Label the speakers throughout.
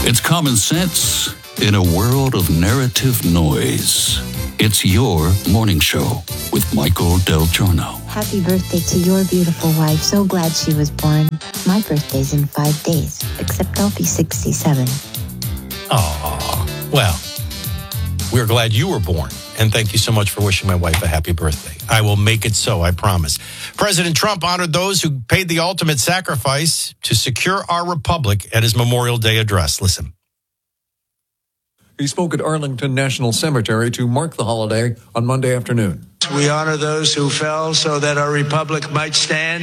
Speaker 1: It's common sense in a world of narrative noise. It's your morning show with Michael Del Giorno.
Speaker 2: Happy birthday to your beautiful wife. So glad she was born. My birthday's in 5 days, except I'll be 67.
Speaker 3: Aw, well, we're glad you were born. And thank you so much for wishing my wife a happy birthday. I will make it so, I promise. President Trump honored those who paid the ultimate sacrifice to secure our republic at his Memorial Day address. Listen.
Speaker 4: He spoke at Arlington National Cemetery to mark the holiday on Monday afternoon.
Speaker 5: We honor those who fell so that our republic might stand,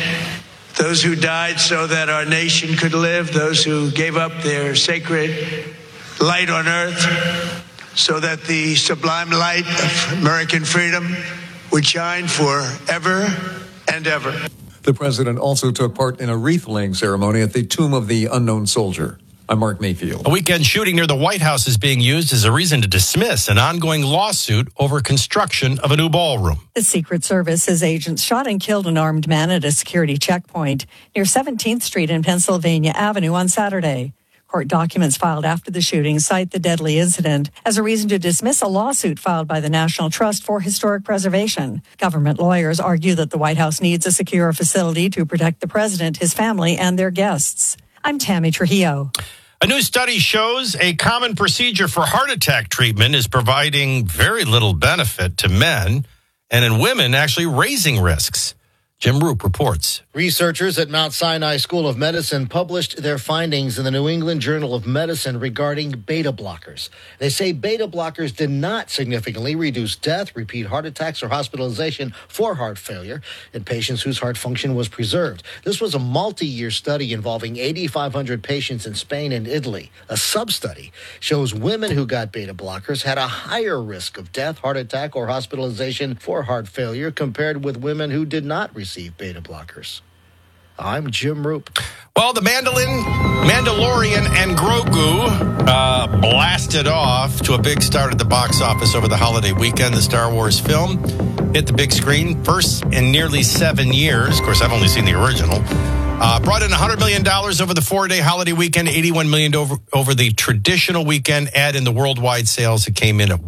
Speaker 5: those who died so that our nation could live, those who gave up their sacred light on earth so that the sublime light of American freedom would shine forever and ever.
Speaker 4: The president also took part in a wreath-laying ceremony at the Tomb of the Unknown Soldier. I'm Mark Mayfield.
Speaker 3: A weekend shooting near the White House is being used as a reason to dismiss an ongoing lawsuit over construction of a new ballroom.
Speaker 6: The Secret Service says agents shot and killed an armed man at a security checkpoint near 17th Street and Pennsylvania Avenue on Saturday. Court documents filed after the shooting cite the deadly incident as a reason to dismiss a lawsuit filed by the National Trust for Historic Preservation. Government lawyers argue that the White House needs a secure facility to protect the president, his family, and their guests. I'm Tammy Trujillo.
Speaker 3: A new study shows a common procedure for heart attack treatment is providing very little benefit to men, and in women actually raising risks. Jim Roop reports.
Speaker 7: Researchers at Mount Sinai School of Medicine published their findings in the New England Journal of Medicine regarding beta blockers. They say beta blockers did not significantly reduce death, repeat heart attacks, or hospitalization for heart failure in patients whose heart function was preserved. This was a multi-year study involving 8,500 patients in Spain and Italy. A sub-study shows women who got beta blockers had a higher risk of death, heart attack, or hospitalization for heart failure compared with women who did not receive beta blockers. I'm Jim Roop.
Speaker 3: Well, the Mandalorian and Grogu blasted off to a big start at the box office over the holiday weekend. The Star Wars film hit the big screen first in nearly 7 years. Of course, I've only seen the original. Brought in $100 million over the 4-day holiday weekend, $81 million over the traditional weekend. Add in the worldwide sales, it came in at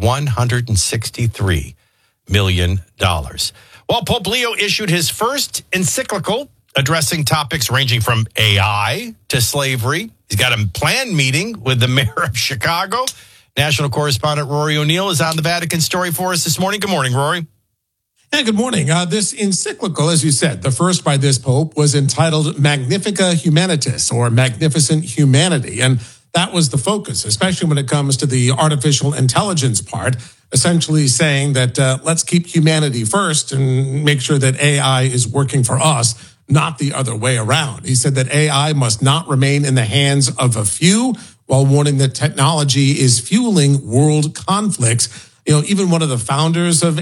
Speaker 3: $163 million. Well, Pope Leo issued his first encyclical addressing topics ranging from AI to slavery. He's got a planned meeting with the mayor of Chicago. National correspondent Rory O'Neill is on the Vatican story for us this morning. Good morning, Rory.
Speaker 8: Yeah, good morning. This encyclical, as you said, the first by this pope, was entitled Magnifica Humanitas, or Magnificent Humanity. And that was the focus, especially when it comes to the artificial intelligence part, essentially saying that let's keep humanity first and make sure that AI is working for us, not the other way around. He said that AI must not remain in the hands of a few, while warning that technology is fueling world conflicts. You know, even one of the founders of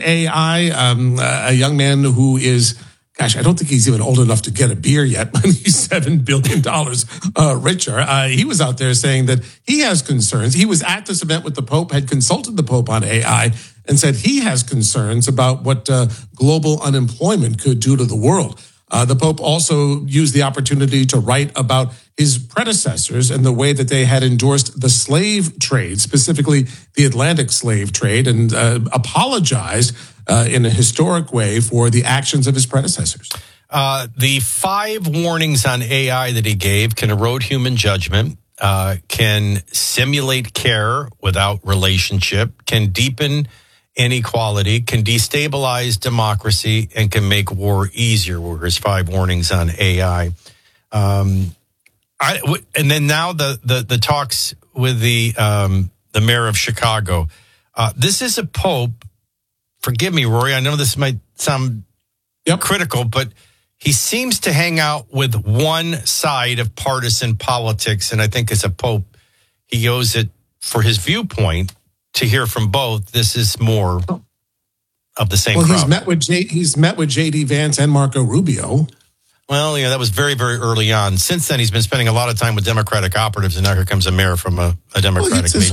Speaker 8: AI, a young man who is, gosh, I don't think he's even old enough to get a beer yet, but he's $7 billion richer. He was out there saying that he has concerns. He was at this event with the Pope, had consulted the Pope on AI, and said he has concerns about what global unemployment could do to the world. The Pope also used the opportunity to write about his predecessors and the way that they had endorsed the slave trade, specifically the Atlantic slave trade, and apologized in a historic way for the actions of his predecessors.
Speaker 3: The 5 warnings on AI that he gave can erode human judgment, can simulate care without relationship, can deepen inequality, can destabilize democracy, and can make war easier, were his 5 warnings on AI. And then now the talks with the mayor of Chicago. This is a pope, forgive me, Rory, I know this might sound critical, but he seems to hang out with one side of partisan politics, and I think as a pope, he owes it for his viewpoint to hear from both. This is more of the same crowd.
Speaker 8: He's met with J.D. Vance and Marco Rubio.
Speaker 3: Well, that was very, very early on. Since then, he's been spending a lot of time with Democratic operatives, and now here comes a mayor from a Democratic major.